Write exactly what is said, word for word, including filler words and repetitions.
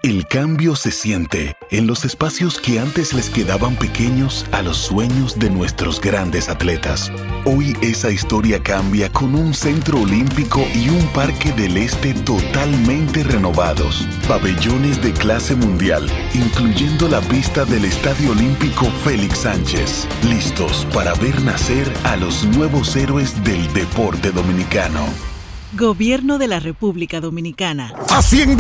El cambio se siente en los espacios que antes les quedaban pequeños a los sueños de nuestros grandes atletas. Hoy esa historia cambia con un centro olímpico y un parque del este totalmente renovados. Pabellones de clase mundial, incluyendo la pista del Estadio Olímpico Félix Sánchez. Listos para ver nacer a los nuevos héroes del deporte dominicano. Gobierno de la República Dominicana. Hacienda